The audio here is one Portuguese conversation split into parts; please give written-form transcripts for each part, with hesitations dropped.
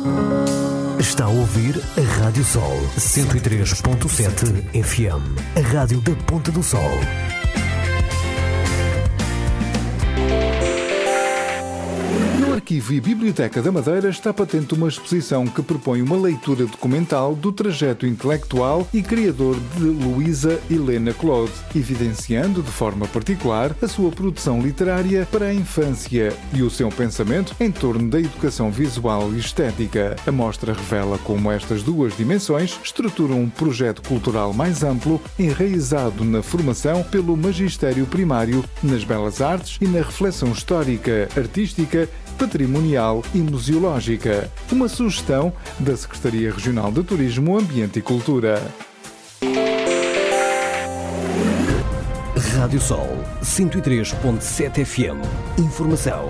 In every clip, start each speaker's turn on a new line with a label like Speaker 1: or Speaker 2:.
Speaker 1: Está a ouvir a Rádio Sol 103.7 FM, a rádio da Ponta do Sol.
Speaker 2: No Arquivo e Biblioteca da Madeira está patente uma exposição que propõe uma leitura documental do trajeto intelectual e criador de Luísa Helena Claude, evidenciando de forma particular a sua produção literária para a infância e o seu pensamento em torno da educação visual e estética. A mostra revela como estas duas dimensões estruturam um projeto cultural mais amplo, enraizado na formação pelo magistério primário, nas belas artes e na reflexão histórica, artística, patrimonial e museológica. Uma sugestão da Secretaria Regional de Turismo, Ambiente e Cultura.
Speaker 1: Rádio Sol 103.7 FM. Informação.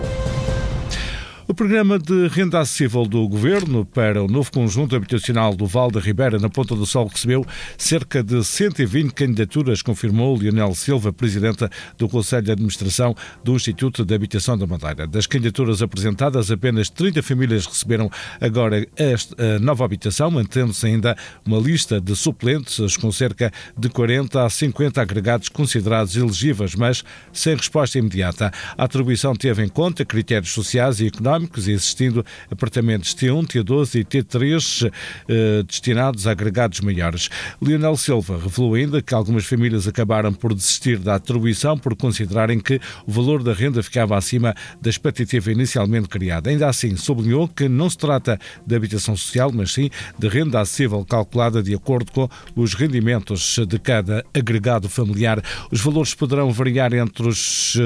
Speaker 3: O programa de renda acessível do Governo para o novo conjunto habitacional do Val da Ribeira, na Ponta do Sol, recebeu cerca de 120 candidaturas, confirmou Leonel Silva, presidente do Conselho de Administração do Instituto de Habitação da Madeira. Das candidaturas apresentadas, apenas 30 famílias receberam agora esta nova habitação, mantendo-se ainda uma lista de suplentes com cerca de 40 a 50 agregados considerados elegíveis, mas sem resposta imediata. A atribuição teve em conta critérios sociais e económicos, existindo apartamentos T1, T12 e T3 destinados a agregados maiores. Leonel Silva revelou ainda que algumas famílias acabaram por desistir da atribuição por considerarem que o valor da renda ficava acima da expectativa inicialmente criada. Ainda assim, sublinhou que não se trata de habitação social, mas sim de renda acessível calculada de acordo com os rendimentos de cada agregado familiar. Os valores poderão variar entre os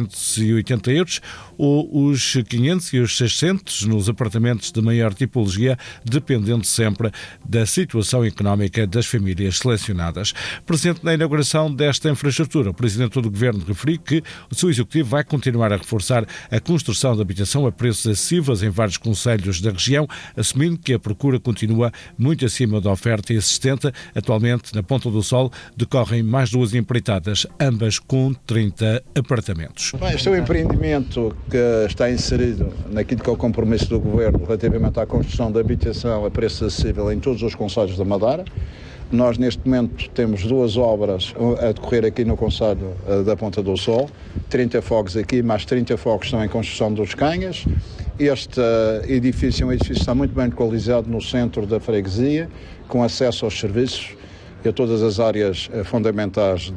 Speaker 3: 280 euros ou os 500 e os 600 nos apartamentos de maior tipologia, dependendo sempre da situação económica das famílias selecionadas. Presente na inauguração desta infraestrutura, o Presidente do Governo referiu que o seu Executivo vai continuar a reforçar a construção de habitação a preços acessíveis em vários concelhos da região, assumindo que a procura continua muito acima da oferta existente. Atualmente, na Ponta do Sol, decorrem mais duas empreitadas, ambas com 30 apartamentos.
Speaker 4: Este é um empreendimento que está inserido naquilo que é o compromisso do Governo relativamente à construção de habitação a preço acessível em todos os concelhos da Madeira. Nós, neste momento, temos duas obras a decorrer aqui no concelho da Ponta do Sol, 30 fogos aqui, mais 30 fogos estão em construção dos Canhas. Este edifício é um edifício que está muito bem localizado no centro da freguesia, com acesso aos serviços e a todas as áreas fundamentais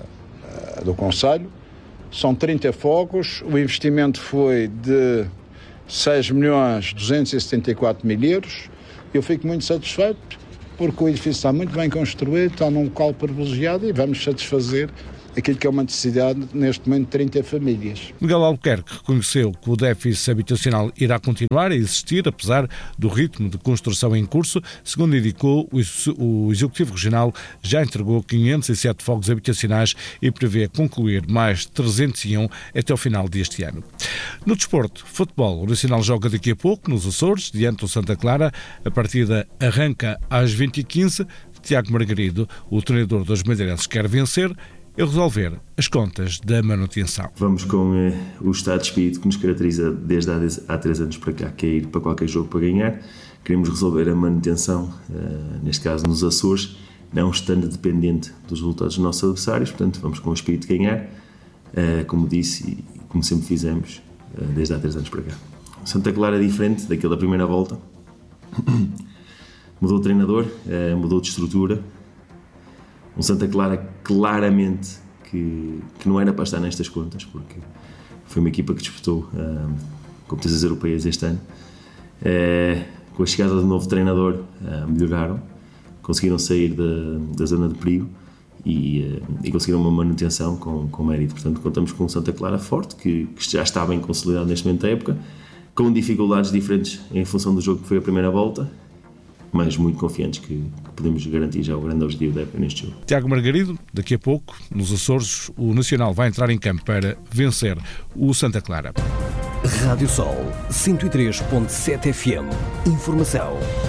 Speaker 4: do concelho. São 30 fogos, o investimento foi de 6.274.000 euros. Eu fico muito satisfeito porque o edifício está muito bem construído, está num local privilegiado e vamos satisfazer aquilo que é uma necessidade neste momento de 30 famílias.
Speaker 3: Miguel Albuquerque reconheceu que o déficit habitacional irá continuar a existir, apesar do ritmo de construção em curso. Segundo indicou, o Executivo Regional já entregou 507 fogos habitacionais e prevê concluir mais 301 até o final deste ano. No desporto, futebol, o Nacional joga daqui a pouco nos Açores, diante do Santa Clara. A partida arranca às 20h15. Tiago Margarido, o treinador dos madeirenses, quer vencer e resolver as contas da manutenção.
Speaker 5: Vamos com o estado de espírito que nos caracteriza desde há 3 anos para cá, que é ir para qualquer jogo para ganhar. Queremos resolver a manutenção, neste caso nos Açores, não estando dependente dos resultados dos nossos adversários, portanto vamos com o espírito de ganhar, como disse e como sempre fizemos desde há 3 anos para cá. Santa Clara é diferente daquele da primeira volta, mudou de treinador, mudou de estrutura. Um Santa Clara claramente que não era para estar nestas contas, porque foi uma equipa que disputou competições europeias este ano. Com a chegada do novo treinador, melhoraram, conseguiram sair da zona de perigo e conseguiram uma manutenção com mérito. Portanto, contamos com um Santa Clara forte, que já está bem consolidado neste momento da época, com dificuldades diferentes em função do jogo que foi a primeira volta, mas muito confiantes que podemos garantir já o grande objetivo da época neste jogo.
Speaker 3: Tiago Margarido, daqui a pouco, nos Açores, o Nacional vai entrar em campo para vencer o Santa Clara.
Speaker 1: Rádio Sol 103.7 FM. Informação.